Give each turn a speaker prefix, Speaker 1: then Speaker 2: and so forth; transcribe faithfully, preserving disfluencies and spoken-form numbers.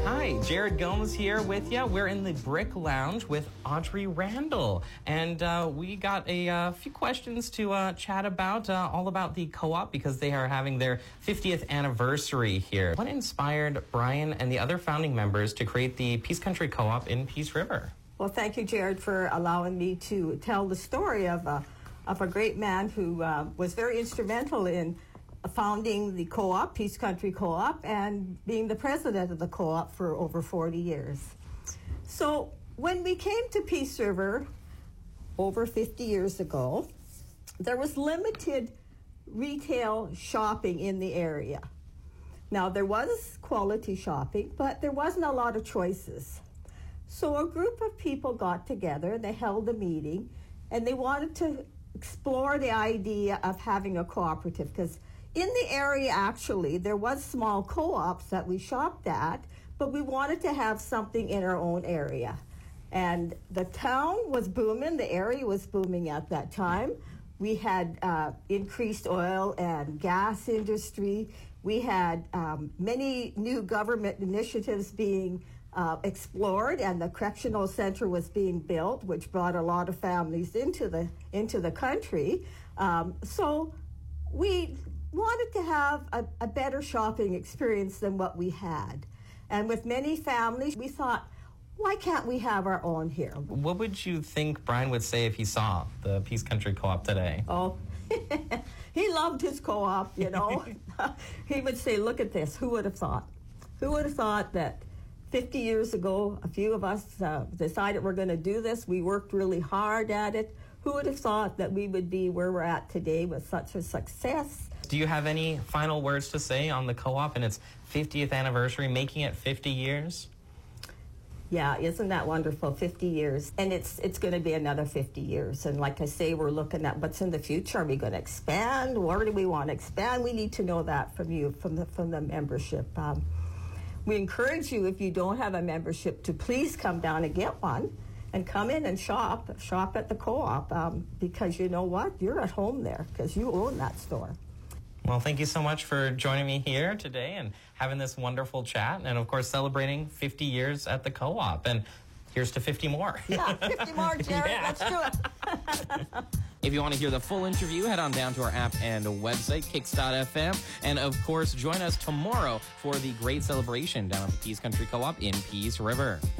Speaker 1: Hi, Jared Gomes here with you. We're in the Brick Lounge with Audrey Randall, and uh, we got a uh, few questions to uh, chat about, uh, all about the co-op, because they are having their fiftieth anniversary here. What inspired Brian and the other founding members to create the Peace Country Co-op in Peace River?
Speaker 2: Well, thank you, Jared, for allowing me to tell the story of a, of a great man who uh, was very instrumental in founding the co-op, Peace Country Co-op, and being the president of the co-op for over forty years. So when we came to Peace River over fifty years ago, there was limited retail shopping in the area. Now, there was quality shopping, but there wasn't a lot of choices. So a group of people got together, they held a meeting, and they wanted to explore the idea of having a cooperative, because in the area, actually, there was small co-ops that we shopped at, but we wanted to have something in our own area. And the town was booming, the area was booming at that time. We had uh, increased oil and gas industry. We had um, many new government initiatives being uh, explored, and the correctional center was being built, which brought a lot of families into the, into the country. Um, so we wanted to have a, a better shopping experience than what we had. And with many families, we thought, why can't we have our own here?
Speaker 1: What would you think Brian would say if he saw the Peace Country Co-op today?
Speaker 2: Oh, he loved his co-op, you know. He would say, look at this, who would have thought? Who would have thought that fifty years ago, a few of us uh, decided we're going to do this. We worked really hard at it. Who would have thought that we would be where we're at today with such a success?
Speaker 1: Do you have any final words to say on the co-op and its fiftieth anniversary, making it fifty years?
Speaker 2: Yeah, isn't that wonderful? fifty years. And it's it's going to be another fifty years. And like I say, we're looking at what's in the future. Are we going to expand? Where do we want to expand? We need to know that from you, from the, from the membership. Um, we encourage you, if you don't have a membership, to please come down and get one. And come in and shop, shop at the co-op, um, because you know what? You're at home there, because you own that store.
Speaker 1: Well, thank you so much for joining me here today and having this wonderful chat, and of course celebrating fifty years at the co-op. And here's to fifty more.
Speaker 2: Yeah, fifty more, Jared.
Speaker 1: Yeah.
Speaker 2: Let's do it.
Speaker 3: If you want to hear the full interview, head on down to our app and website, kicks dot f m. And of course, join us tomorrow for the great celebration down at the Peace Country Co-op in Peace River.